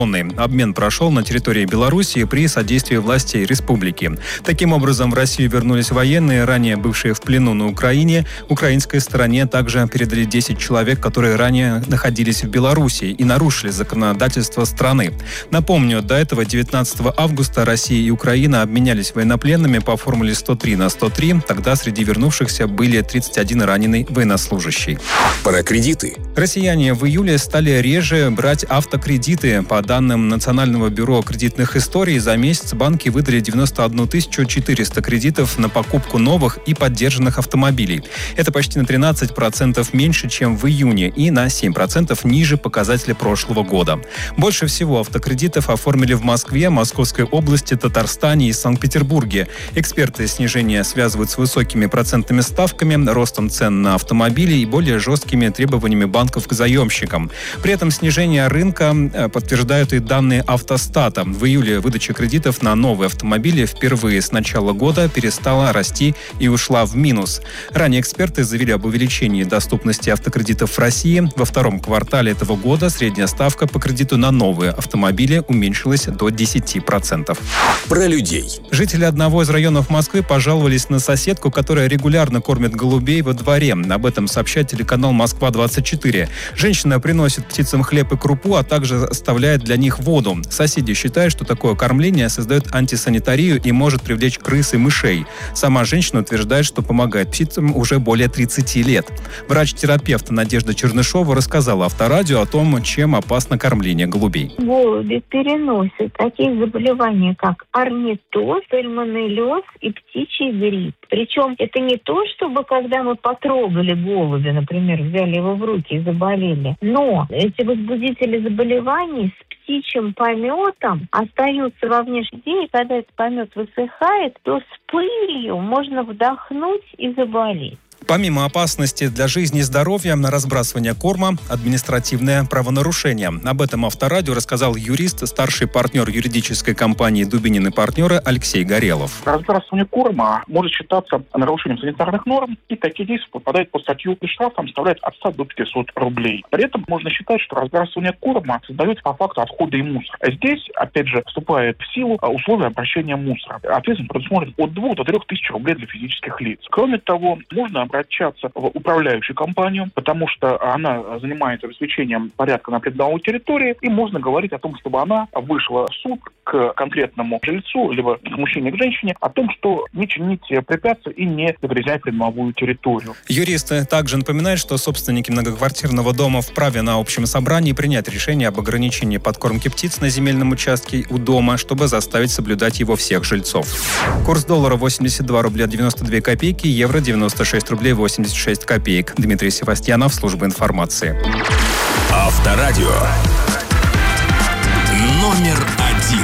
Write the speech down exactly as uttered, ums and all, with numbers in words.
Обмен прошел на территории Белоруссии при содействии властей республики. Таким образом, в Россию вернулись военные, ранее бывшие в плену на Украине. Украинской стороне также передали десять человек, которые ранее находились в Белоруссии и нарушили законодательство страны. Напомню, до этого девятнадцатого августа Россия и Украина обменялись военнопленными по формуле сто три на сто три. Тогда среди вернувшихся были тридцать один раненый военнослужащий. Про кредиты. Россияне в июле стали реже брать автокредиты. По данным Национального бюро кредитных историй, за месяц банки выдали девяносто одну тысячу четыреста кредитов на покупку новых и поддержанных автомобилей. Это почти на тринадцать процентов меньше, чем в июне, и на семь процентов ниже показателя прошлого года. Больше всего автокредитов оформили в Москве, Московской области, Татарстане и Санкт-Петербурге. Эксперты снижение связывают с высокими процентными ставками, ростом цен на автомобили и более жесткими требованиями банков к заемщикам. При этом снижение рынка подтверждают и данные Автостата. В июле выдача кредитов на новые автомобили впервые с начала года перестала расти и ушла в минус. Ранее эксперты заявили об увеличении доступности автокредитов в России. Во втором квартале этого года средняя ставка по кредиту на новые автомобили уменьшилась до десяти процентов. Про людей. Жители одного из районов Москвы пожаловались на соседку, которая регулярно кормит голубей во дворе. Об этом сообщает телеканал Москва двадцать четыре. Женщина приносит птицам хлеб и крупу, а также оставляет для них воду. Соседи считают, что такое кормление создает антисанитарию и может привлечь крыс и мышей. Сама женщина утверждает, что помогает птицам уже более тридцати лет. Врач-терапевт Надежда Чернышова рассказала Авторадио о том, чем опасно кормление голубей. Голуби переносят такие заболевания, как орнитоз, сальмонеллез и птичий грипп. Причем это не то, чтобы когда мы потрогали голубя, например, взяли его в руки и заболели, но эти возбудители заболеваний с птичьим пометом остаются во внешнем виде, и когда этот помет высыхает, то с пылью можно вдохнуть и заболеть. Помимо опасности для жизни и здоровья, на разбрасывание корма – административное правонарушение. Об этом Авторадио рассказал юрист, старший партнер юридической компании «Дубинин и партнеры» Алексей Горелов. Разбрасывание корма может считаться нарушением санитарных норм, и такие действия попадают под статью, и штраф там составляет от ста до пятисот рублей. При этом можно считать, что разбрасывание корма создается по факту отхода и мусора. Здесь, опять же, вступает в силу условия обращения мусора. Ответственность предусмотрена от двух до трех тысяч рублей для физических лиц. Кроме того, можно обращаться в управляющую компанию, потому что она занимается обеспечением порядка на придомовой территории, и можно говорить о том, чтобы она вышла в суд к конкретному жильцу, либо к мужчине, к женщине, о том, что не чинить препятствия и не загрязнять придомовую территорию. Юристы также напоминают, что собственники многоквартирного дома вправе на общем собрании принять решение об ограничении подкормки птиц на земельном участке у дома, чтобы заставить соблюдать его всех жильцов. Курс доллара восемьдесят два рубля девяносто две копейки, евро девяносто шесть рублей восемьдесят шесть копеек. Дмитрий Севастьянов, служба информации. Авторадио. Номер